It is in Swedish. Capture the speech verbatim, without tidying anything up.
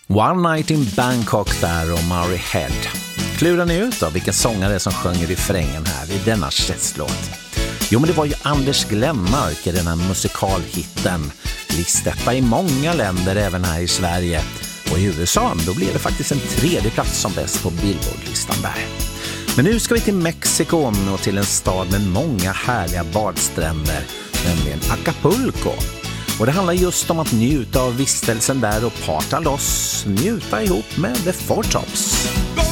One Night in Bangkok där och Murray Head. Klurar ni ut av vilken sångare som sjunger refrängen här i denna Chess-låt? Jo, men det var ju Anders Glenmark i den här musikalhitten. Listetta i många länder, även här i Sverige. Och i U S A, då blev det faktiskt en tredje plats som bäst på Billboard-listan där. Men nu ska vi till Mexiko och till en stad med många härliga badstränder, nämligen Acapulco. Och det handlar just om att njuta av vistelsen där och parta loss, njuta ihop med The Four Tops.